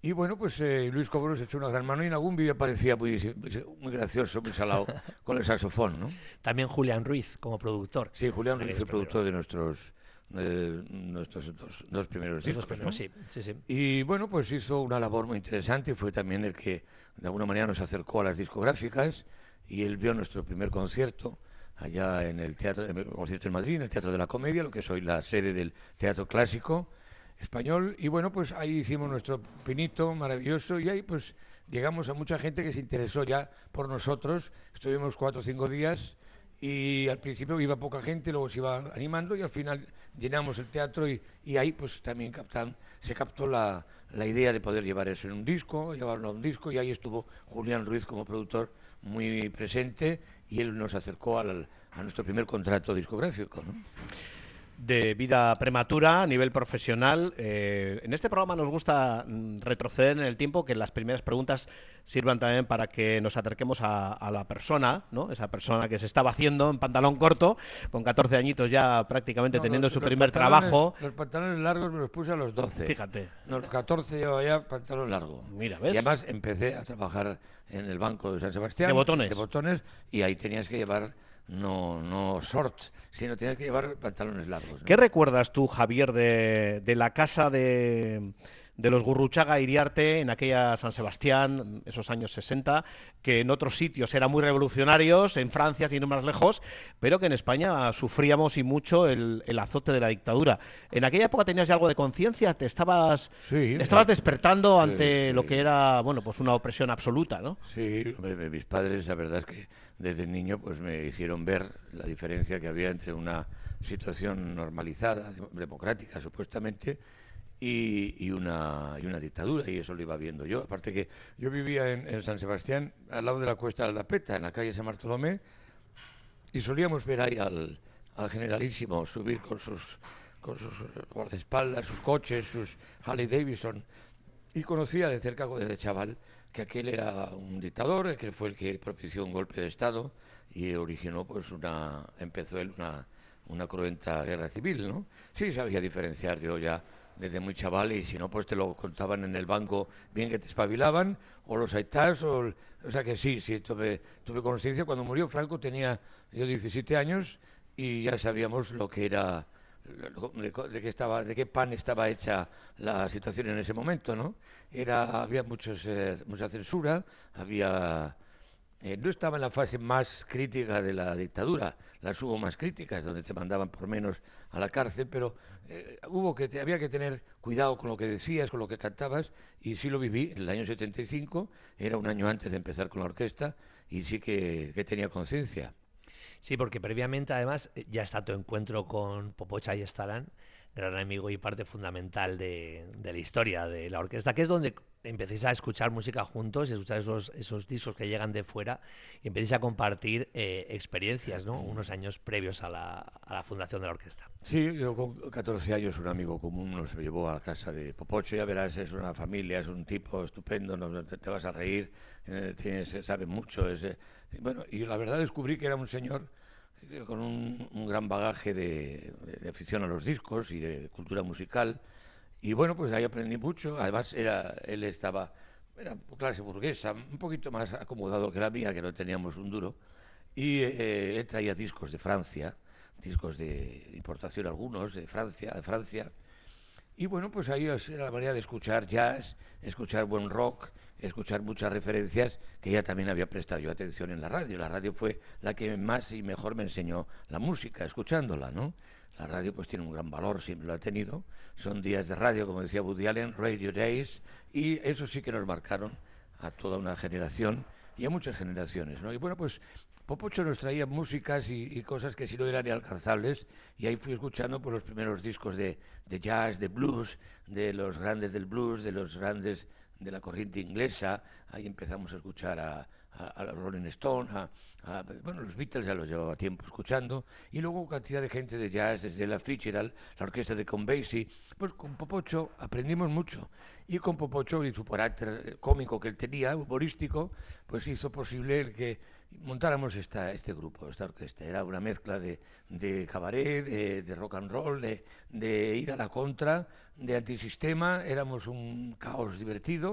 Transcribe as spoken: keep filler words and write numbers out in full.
Y bueno, pues eh, Luis Cobo nos echó una gran mano y en algún vídeo parecía muy, muy gracioso, muy salado con el saxofón, ¿no? También Julián Ruiz como productor Sí, Julián en Ruiz aquellos fue productor primeros. de nuestros, eh, nuestros dos, dos primeros Los dos discos, primeros, ¿no? sí, sí, sí. Y bueno, pues hizo una labor muy interesante, fue también el que de alguna manera nos acercó a las discográficas y él vio nuestro primer concierto allá en el teatro, en el concierto en Madrid, en el Teatro de la Comedia, lo que es hoy la sede del Teatro Clásico Español. Y bueno, pues ahí hicimos nuestro pinito maravilloso y ahí pues llegamos a mucha gente que se interesó ya por nosotros. Estuvimos cuatro o cinco días y al principio iba poca gente, luego se iba animando y al final llenamos el teatro y, y ahí pues también captan, se captó la, la idea de poder llevar eso en un disco, llevarlo a un disco y ahí estuvo Julián Ruiz como productor muy presente y él nos acercó al, a nuestro primer contrato discográfico, ¿no? De vida prematura a nivel profesional. Eh, en este programa nos gusta mm, retroceder en el tiempo, que las primeras preguntas sirvan también para que nos acerquemos a, a la persona, ¿no? Esa persona que se estaba haciendo en pantalón corto, con catorce añitos ya prácticamente No, teniendo los, su los primer pantalones, trabajo. los pantalones largos me los puse a los doce. Fíjate, No, los catorce llevaba ya pantalón largo. mira, Y ¿ves? además empecé a trabajar en el Banco de San De Sebastián, de botones. botones, y ahí tenías que llevar no, no shorts, sino tenías que llevar pantalones largos, ¿Qué ¿no? recuerdas tú, Javier, de, de la casa de, de los Gurruchaga Iriarte en aquella San Sebastián, esos años sesenta, que en otros sitios eran muy revolucionarios, en Francia, sin ir más lejos, pero que en España sufríamos y mucho el, el azote de la dictadura? ¿En aquella época tenías ya algo de conciencia? ¿Te estabas, Sí, estabas despertando sí, ante lo que sí. era, bueno, pues una opresión absoluta, ¿no? Sí, hombre, mis padres, la verdad es que desde niño pues me hicieron ver la diferencia que había entre una situación normalizada, democrática supuestamente, y, y una, y una dictadura, y eso lo iba viendo yo. Aparte que yo vivía en, en San Sebastián, al lado de la Cuesta de Aldapeta, en la calle San Bartolomé, y solíamos ver ahí al, al generalísimo subir con sus, con sus guardaespaldas, sus coches, sus Harley Davidson, y conocía de cerca desde chaval que aquel era un dictador, que fue el que propició un golpe de Estado y originó pues una, empezó él una, una cruenta guerra civil, ¿no? Sí, sabía diferenciar yo ya desde muy chaval y si no pues te lo contaban en el banco bien que te espabilaban o los aitas o, o sea que sí, sí, tuve, tuve conciencia. Cuando murió Franco tenía yo diecisiete años y ya sabíamos lo que era de, de, qué estaba, de qué pan estaba hecha la situación en ese momento, ¿no? Era, había muchos, eh, mucha censura, había, eh, no estaba en la fase más crítica de la dictadura, las hubo más críticas, donde te mandaban por menos a la cárcel, pero eh, hubo que te, había que tener cuidado con lo que decías, con lo que cantabas, y sí lo viví en el año setenta y cinco, era un año antes de empezar con la orquesta, y sí que, que tenía conciencia. Sí, porque previamente además eh, ya está tu encuentro con Popocha y Estarán, gran amigo y parte fundamental de, de la historia de la orquesta, que es donde empecéis a escuchar música juntos, escuchar esos, esos discos que llegan de fuera y empecéis a compartir eh, experiencias, ¿no? Unos años previos a la, a la fundación de la orquesta. Sí, yo con catorce años un amigo común nos llevó a la casa de Popocho, ya verás, es una familia, es un tipo estupendo, no, te, te vas a reír, eh, tienes, sabe mucho. Es, eh, bueno, y la verdad descubrí que era un señor con un, un gran bagaje de, de, de afición a los discos y de cultura musical. Y bueno, pues ahí aprendí mucho. Además, era, él estaba, era clase burguesa, un poquito más acomodado que la mía, que no teníamos un duro. Y eh, él traía discos de Francia, discos de importación algunos, de Francia, de Francia. Y bueno, pues ahí era la manera de escuchar jazz, escuchar buen rock, escuchar muchas referencias que ya también había prestado yo atención en la radio. La radio fue la que más y mejor me enseñó la música, escuchándola, ¿no? La radio pues tiene un gran valor, siempre lo ha tenido. Son días de radio, como decía Woody Allen, Radio Days, y eso sí que nos marcaron a toda una generación y a muchas generaciones, ¿no? Y bueno, pues Popocho nos traía músicas y, y cosas que si no eran inalcanzables, y ahí fui escuchando pues, los primeros discos de, de jazz, de blues, de los grandes del blues, de los grandes de la corriente inglesa. Ahí empezamos a escuchar a, a, a Rolling Stone, a, a, bueno, los Beatles ya los llevaba tiempo escuchando, y luego cantidad de gente de jazz, desde la Fitzgerald, la orquesta de Count Basie. Pues con Popocho aprendimos mucho, y con Popocho y su carácter cómico que él tenía, humorístico, pues hizo posible el que montáramos esta, este grupo, esta orquesta. Era una mezcla de, de cabaret, de, de rock and roll, de, de ir a la contra, de antisistema. Éramos un caos divertido.